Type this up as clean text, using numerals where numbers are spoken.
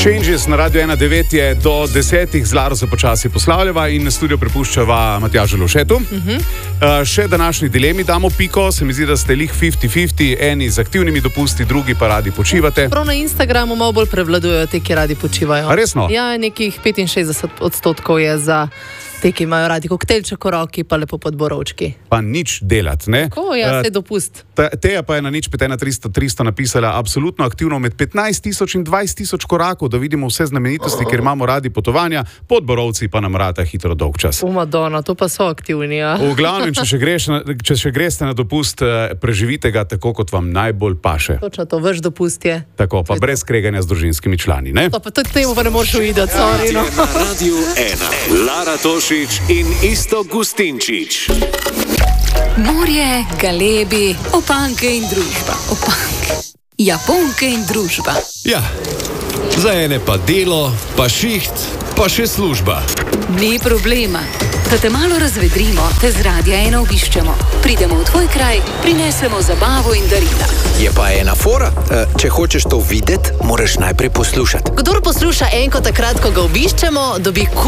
Changes na Radio 1.9 je do 10. z Laro se počasi poslavljava in studio prepuščava Matjažu Lovšetu. Še današnji dilemi damo piko, se mi zdi, da ste lih 50-50, eni z aktivnimi dopusti, drugi pa radi počivate. Prav na Instagramu malo bolj prevladujejo te, ki radi počivajo. A resno? Ja, nekih 65% je za te, ki imajo radi koktejlček v roki, pa lepo pod borovčki. Pa nič delati, ne? Ko, ja, se dopust. Teja pa je na nič 51300 napisala absolutno aktivno med 15.000 in 20.000 korakov, da vidimo vse znamenitosti, ker imamo radi potovanja, pod borovci pa nam rata hitro dolg čas. Madonna, to pa so aktivni, ja. V glavnem, če še greste na dopust, preživite ga tako, kot vam najbolj paše. Točno to, vaš dopust je. Tako, pa brez skreganja z družinskimi člani, ne? To pa tudi temu pa ne moreš uvideti, sorry, no. Na Radio 1. Lara Tošič in Iztok Gustinčič. Morje, galebi, opanke in družba. Japonke in družba. Ja, za ene pa delo, pa šiht, pa še služba. Ni problema. Da te malo razvedrimo, te z Radia 1 obiščemo. Pridemo v tvoj kraj, prinesemo zabavo in darila. Je pa ena fora. Če hočeš to videti, moraš najprej poslušati. Kdor posluša enko takrat, ko ga obiščemo, dobi